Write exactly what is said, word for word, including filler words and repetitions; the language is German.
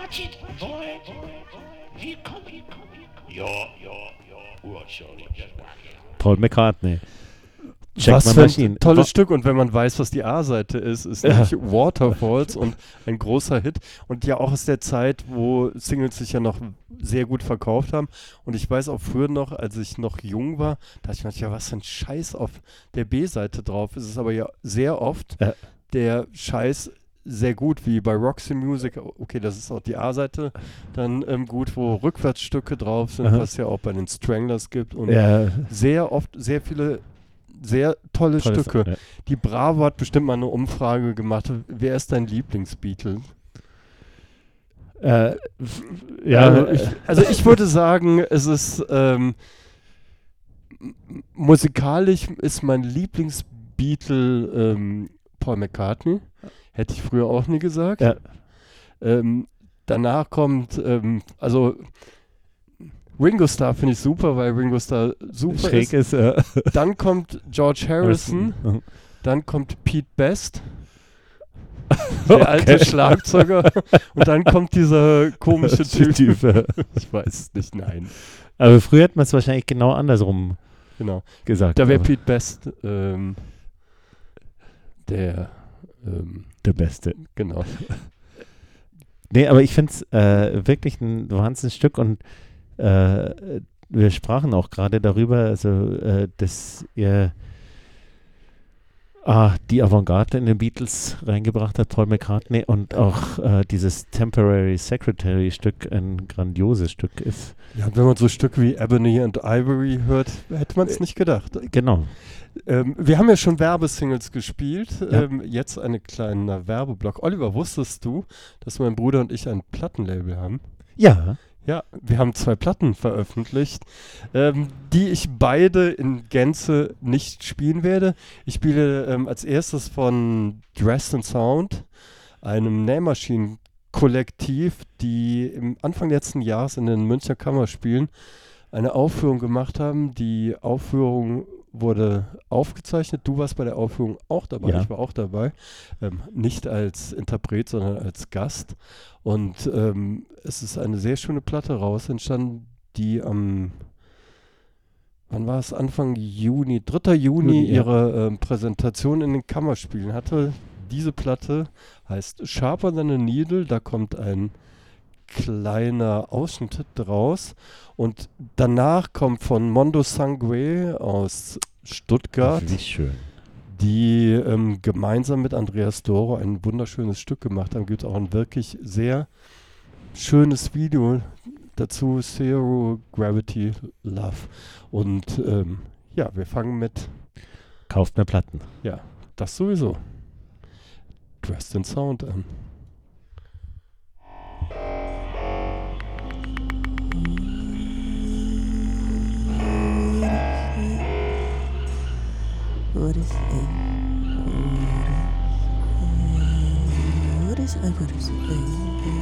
Watch it, boy. Willkommen. Ja, ja, ja. Urschuldig. Paul McCartney. Check Was My für Machine. ein tolles Wa- Stück, und wenn man weiß, was die A-Seite ist, ist Ja. nämlich Waterfalls und ein großer Hit und ja auch aus der Zeit, wo Singles sich ja noch sehr gut verkauft haben, und ich weiß auch früher noch, als ich noch jung war, dachte ich mir, ja, was für ein Scheiß auf der B-Seite drauf ist. Es ist aber ja sehr oft Ja. der Scheiß sehr gut, wie bei Roxy Music, okay, das ist auch die A-Seite, dann ähm, gut, wo Rückwärtsstücke drauf sind, Aha. was ja auch bei den Stranglers gibt, und Ja, sehr oft, sehr viele sehr tolle tolles- Stücke. ja. Die Bravo hat bestimmt mal eine Umfrage gemacht. Wer ist dein Lieblingsbeatle? Äh, f- ja, also, ich, also ich würde sagen, es ist ähm, m- musikalisch ist mein Lieblingsbeatle ähm, Paul McCartney. Hätte ich früher auch nie gesagt. Ja. Ähm, danach kommt, ähm, also Ringo Starr finde ich super, weil Ringo Starr super schräg ist. ist. Äh, Dann kommt George Harrison. Mhm. Dann kommt Pete Best, der alte Okay. Schlagzeuger. Und dann kommt dieser komische Typ. Typ, äh. Ich weiß es nicht, nein. Aber früher hat man es wahrscheinlich genau andersrum Genau. gesagt. Da wäre aber Pete Best ähm, der, ähm, der Beste. genau. Nee, aber ich finde es äh, wirklich ein Wahnsinnsstück, und äh, wir sprachen auch gerade darüber, also äh, dass ihr ah, die Avantgarde in den Beatles reingebracht hat, Paul McCartney, und auch äh, dieses Temporary Secretary Stück ein grandioses Stück ist. Ja, und wenn man so Stücke wie Ebony and Ivory hört, hätte man es nicht gedacht. Genau. Ähm, wir haben ja schon Werbesingles gespielt. Ja. Ähm, jetzt einen kleinen Werbeblock. Oliver, wusstest du, dass mein Bruder und ich ein Plattenlabel haben? Ja. Ja, wir haben zwei Platten veröffentlicht, ähm, die ich beide in Gänze nicht spielen werde. Ich spiele ähm, als erstes von Dressed in Sound, einem Nähmaschinen-Kollektiv, die im Anfang letzten Jahres in den Münchner Kammerspielen eine Aufführung gemacht haben. Die Aufführung wurde aufgezeichnet. Du warst bei der Aufführung auch dabei. Ja. Ich war auch dabei. Ähm, nicht als Interpret, sondern als Gast. Und ähm, es ist eine sehr schöne Platte raus entstanden, die am, wann war es? Anfang Juni, dritter Juni, Juni, ja. ihre ähm, Präsentation in den Kammerspielen hatte. Diese Platte heißt Sharper Than a Needle. Da kommt ein kleiner Ausschnitt draus. Und danach kommt von Mondo Sangue aus Stuttgart, Wie schön. die ähm, gemeinsam mit Andreas Doro ein wunderschönes Stück gemacht haben. Gibt auch ein wirklich sehr schönes Video dazu, Zero Gravity Love. Und ähm, ja, wir fangen mit, Kauft mehr Platten. ja, das sowieso. Dressed in Sound an. What is it? What is it? What is it? What is it?